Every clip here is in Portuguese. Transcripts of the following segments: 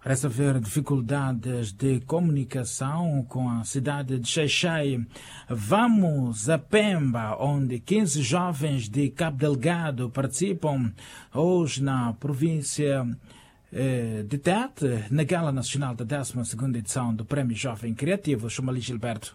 Parece haver dificuldades de comunicação com a cidade de Xai-Xai. Vamos a Pemba, onde 15 jovens de Cabo Delgado participam hoje na província de Tete, na Gala Nacional da 12ª edição do Prémio Jovem Criativo. Chama-lhe Gilberto.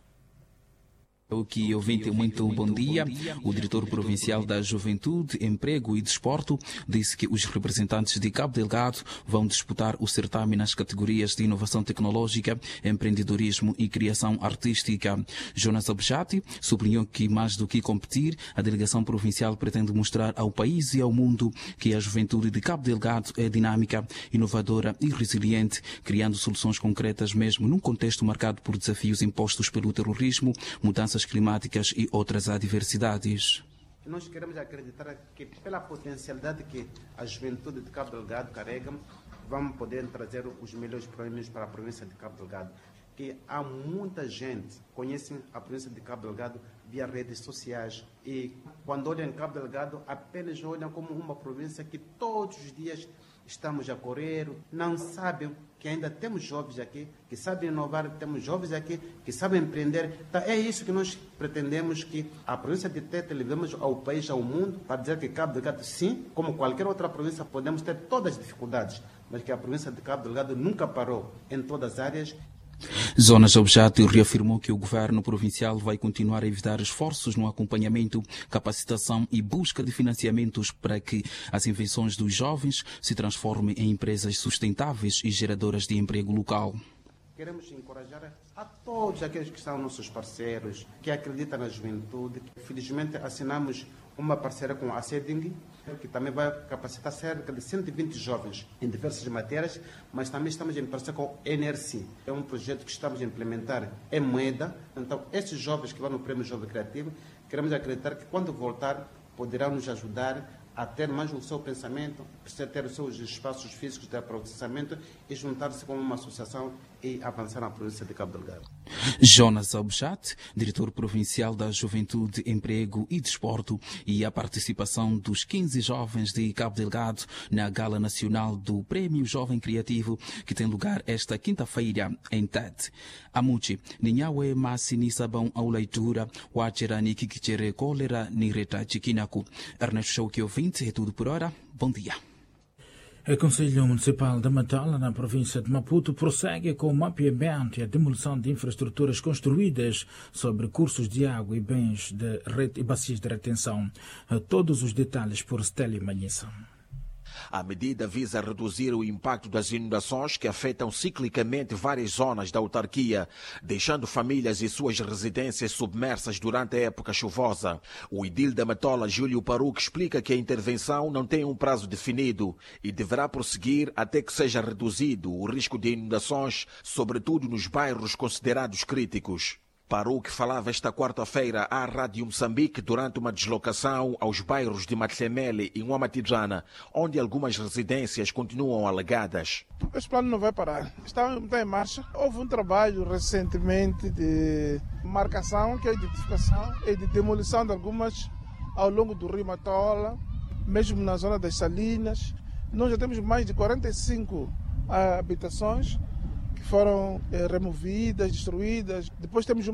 O que ouvinte, muito bom dia. O diretor provincial da Juventude, Emprego e Desporto disse que os representantes de Cabo Delgado vão disputar o certame nas categorias de inovação tecnológica, empreendedorismo e criação artística. Jonas Abjati sublinhou que, mais do que competir, a delegação provincial pretende mostrar ao país e ao mundo que a juventude de Cabo Delgado é dinâmica, inovadora e resiliente, criando soluções concretas mesmo num contexto marcado por desafios impostos pelo terrorismo, mudanças climáticas e outras adversidades. Nós queremos acreditar que, pela potencialidade que a juventude de Cabo Delgado carrega, vamos poder trazer os melhores prêmios para a província de Cabo Delgado. Que há muita gente que conhece a província de Cabo Delgado via redes sociais e, quando olham Cabo Delgado, apenas olham como uma província que todos os dias estamos a correr, não sabem que ainda temos jovens aqui, que sabem inovar, temos jovens aqui, que sabem empreender. Então, é isso que nós pretendemos, que a província de Tete levemos ao país, ao mundo, para dizer que Cabo Delgado, sim, como qualquer outra província, podemos ter todas as dificuldades, mas que a província de Cabo Delgado nunca parou em todas as áreas. Jonas Abjati reafirmou que o governo provincial vai continuar a evitar esforços no acompanhamento, capacitação e busca de financiamentos para que as invenções dos jovens se transformem em empresas sustentáveis e geradoras de emprego local. Queremos encorajar a todos aqueles que são nossos parceiros, que acreditam na juventude. Felizmente assinamos uma parceria com a CEDING, que também vai capacitar cerca de 120 jovens em diversas matérias, mas também estamos em parceria com o NRC. É um projeto que estamos a implementar em Moeda. Então, esses jovens que vão no Prêmio Jovem Criativo, queremos acreditar que quando voltar, poderão nos ajudar a ter mais o seu pensamento, precisa ter os seus espaços físicos de processamento e juntar-se com uma associação e avançar na província de Cabo Delgado. Jonas Abjat, diretor provincial da Juventude, Emprego e Desporto, e a participação dos 15 jovens de Cabo Delgado na Gala Nacional do Prémio Jovem Criativo, que tem lugar esta quinta-feira em Tete. Amuchi, ninhawe masi ni sabão ao leitura, wachera ni kikichere cólera ni reta chiquinaku. Ernesto Chauque ouvinte, é tudo por hora. Bom dia. O Conselho Municipal de Matola, na província de Maputo, prossegue com o mapeamento e a demolição de infraestruturas construídas sobre cursos de água e bens de e bacias de retenção. Todos os detalhes por Steli Manhissa. A medida visa reduzir o impacto das inundações que afetam ciclicamente várias zonas da autarquia, deixando famílias e suas residências submersas durante a época chuvosa. O edil da Matola, Júlio Paruque, explica que a intervenção não tem um prazo definido e deverá prosseguir até que seja reduzido o risco de inundações, sobretudo nos bairros considerados críticos. Paruque falava esta quarta-feira à Rádio Moçambique durante uma deslocação aos bairros de Matlemele e Nhamatijana, onde algumas residências continuam alagadas. Este plano não vai parar, está em marcha. Houve um trabalho recentemente de marcação, que é a identificação e de demolição de algumas ao longo do rio Matola, mesmo na zona das Salinas. Nós já temos mais de 45 habitações que foram removidas, destruídas. Depois temos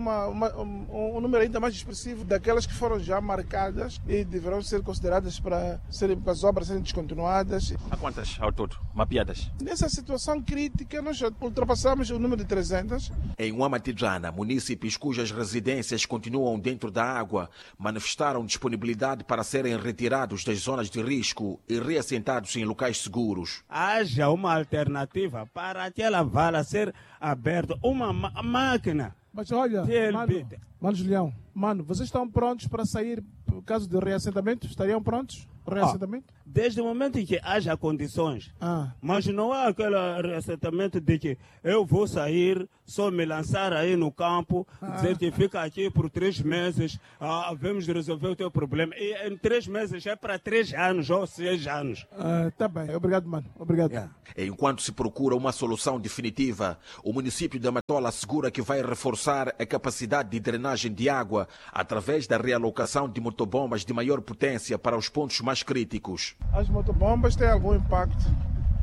um número ainda mais expressivo daquelas que foram já marcadas e deverão ser consideradas para as obras serem descontinuadas. Há quantas ao todo mapeadas? Nessa situação crítica, nós ultrapassamos o número de 300. Em Nhamatijana, munícipes cujas residências continuam dentro da água manifestaram disponibilidade para serem retirados das zonas de risco e reassentados em locais seguros. Haja uma alternativa para aquela vala ser aberta, uma máquina. Mas olha, mano Julião, vocês estão prontos para sair por caso de reassentamento? Estariam prontos? Reassentamento? Desde o momento em que haja condições. Mas não há aquele reassentamento de que eu vou sair, só me lançar aí no campo, dizer que fica aqui por 3 meses, vamos resolver o teu problema. E em 3 meses é para 3 anos ou 6 anos. Tá bem, obrigado, mano. Obrigado. Enquanto se procura uma solução definitiva, o município de Matola assegura que vai reforçar a capacidade de drenagem de água através da realocação de motobombas de maior potência para os pontos mais críticos. As motobombas têm algum impacto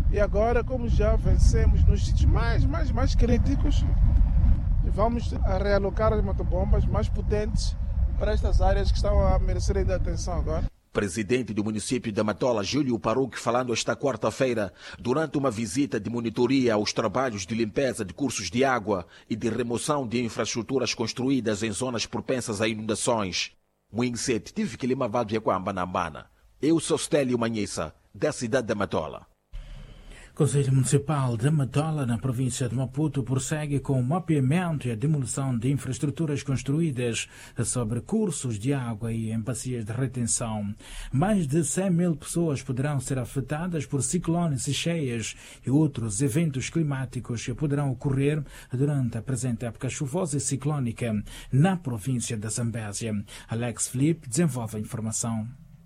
E agora, como já vencemos nos sítios mais críticos, vamos realocar as motobombas mais potentes para estas áreas que estão a merecer ainda atenção agora. Presidente do município de Matola, Júlio Paruque, falando esta quarta-feira, durante uma visita de monitoria aos trabalhos de limpeza de cursos de água e de remoção de infraestruturas construídas em zonas propensas a inundações. Muinsete tive que limar de Equamba na Ambana. Eu sou Stélio Manhissa, da cidade de Matola. O Conselho Municipal de Matola, na província de Maputo, prossegue com o mapeamento e a demolição de infraestruturas construídas sobre cursos de água e em bacias de retenção. Mais de 100.000 pessoas poderão ser afetadas por ciclones e cheias e outros eventos climáticos que poderão ocorrer durante a presente época chuvosa e ciclónica na província da Zambésia. Alex Felipe desenvolve a informação.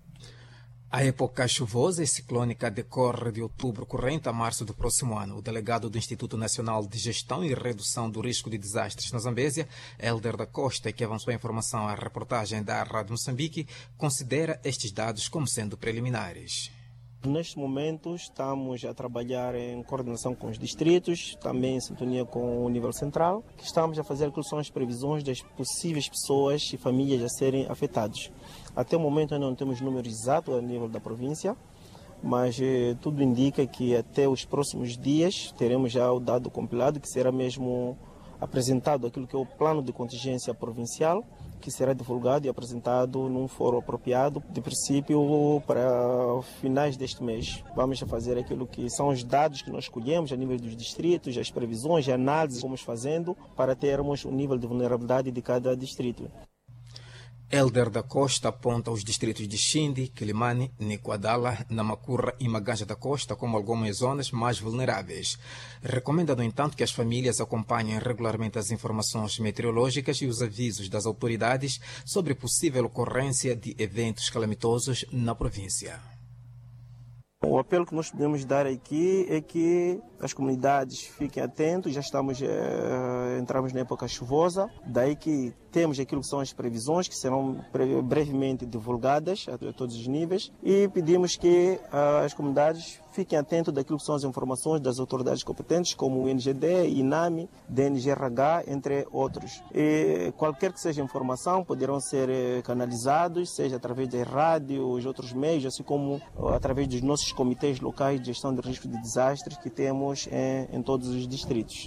A época chuvosa e ciclônica decorre de outubro corrente a março do próximo ano. O delegado do Instituto Nacional de Gestão e Redução do Risco de Desastres na Zambésia, Hélder da Costa, que avançou a informação à reportagem da Rádio Moçambique, considera estes dados como sendo preliminares. Neste momento estamos a trabalhar em coordenação com os distritos, também em sintonia com o nível central, que estamos a fazer aquilo que são as previsões das possíveis pessoas e famílias a serem afetados. Até o momento ainda não temos números exatos a nível da província, mas tudo indica que até os próximos dias teremos já o dado compilado, que será mesmo apresentado aquilo que é o plano de contingência provincial, que será divulgado e apresentado num fórum apropriado, de princípio para finais deste mês. Vamos fazer aquilo que são os dados que nós escolhemos a nível dos distritos, as previsões, a análise que vamos fazendo para termos o nível de vulnerabilidade de cada distrito. Hélder da Costa aponta os distritos de Xindi, Quilimane, Niquadala, Namacurra e Maganja da Costa como algumas zonas mais vulneráveis. Recomenda, no entanto, que as famílias acompanhem regularmente as informações meteorológicas e os avisos das autoridades sobre possível ocorrência de eventos calamitosos na província. O apelo que nós podemos dar aqui é que as comunidades fiquem atentos, já entramos na época chuvosa, daí que temos aquilo que são as previsões, que serão brevemente divulgadas a todos os níveis, e pedimos que as comunidades fiquem atentos daquilo que são as informações das autoridades competentes, como o NGD, INAMI, DNGRH, entre outros. E qualquer que seja a informação, poderão ser canalizados, seja através da rádio, e outros meios, assim como através dos nossos comitês locais de gestão de risco de desastres que temos em todos os distritos.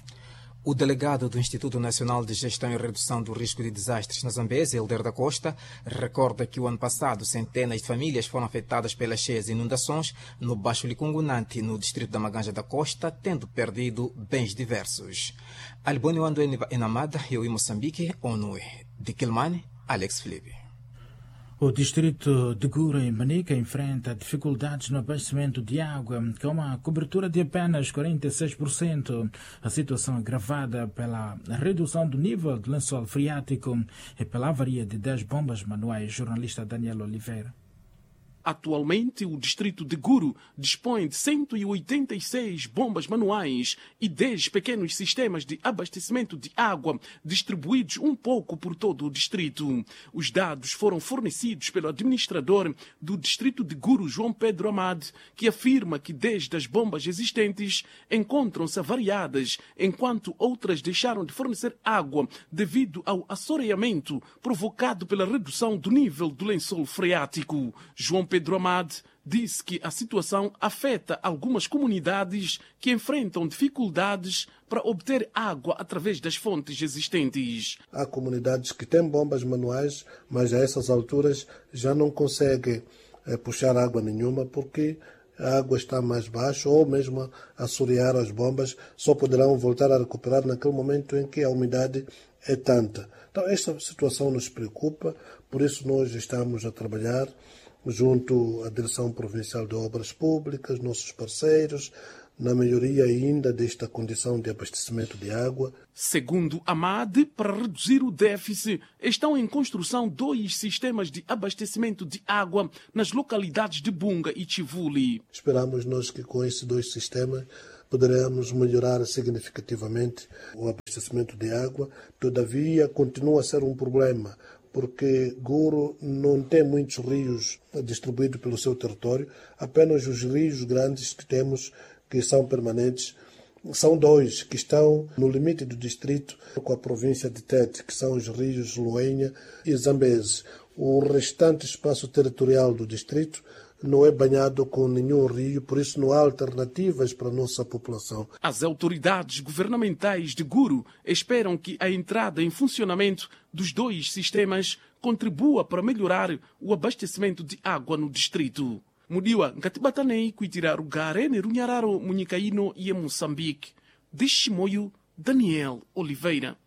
O delegado do Instituto Nacional de Gestão e Redução do Risco de Desastres na Zambésia, Hélder da Costa, recorda que o ano passado centenas de famílias foram afetadas pelas cheias e inundações no Baixo Licungunante, no distrito da Maganja da Costa, tendo perdido bens diversos. Albônio ando em Amada, eu em Moçambique, ONU. De Quilmane, Alex Felipe. O distrito de Gura, em Manica, enfrenta dificuldades no abastecimento de água, com uma cobertura de apenas 46%. A situação agravada pela redução do nível do lençol freático e pela avaria de 10 bombas manuais. Jornalista Daniel Oliveira. Atualmente, o distrito de Guru dispõe de 186 bombas manuais e 10 pequenos sistemas de abastecimento de água, distribuídos um pouco por todo o distrito. Os dados foram fornecidos pelo administrador do distrito de Guru, João Pedro Amad, que afirma que 10 das bombas existentes encontram-se avariadas, enquanto outras deixaram de fornecer água devido ao assoreamento provocado pela redução do nível do lençol freático. João Pedro Amad disse que a situação afeta algumas comunidades que enfrentam dificuldades para obter água através das fontes existentes. Há comunidades que têm bombas manuais, mas a essas alturas já não conseguem puxar água nenhuma porque a água está mais baixa, ou mesmo a assorear as bombas, só poderão voltar a recuperar naquele momento em que a umidade é tanta. Então esta situação nos preocupa, por isso nós estamos a trabalhar junto à Direção Provincial de Obras Públicas, nossos parceiros, na melhoria ainda desta condição de abastecimento de água. Segundo Amad, para reduzir o déficit, estão em construção 2 sistemas de abastecimento de água nas localidades de Bunga e Chivuli. Esperamos nós que com esses 2 sistemas poderemos melhorar significativamente o abastecimento de água. Todavia, continua a ser um problema, porque Guro não tem muitos rios distribuídos pelo seu território, apenas os rios grandes que temos, que são permanentes, são 2 que estão no limite do distrito com a província de Tete, que são os rios Luenha e Zambeze. O restante espaço territorial do distrito não é banhado com nenhum rio, por isso não há alternativas para a nossa população. As autoridades governamentais de Guro esperam que a entrada em funcionamento dos 2 sistemas contribua para melhorar o abastecimento de água no distrito. Mudiwa ngatibatanei kuitirar o garene runhararo munikaino e Moçambique. De Chimoio, Daniel Oliveira.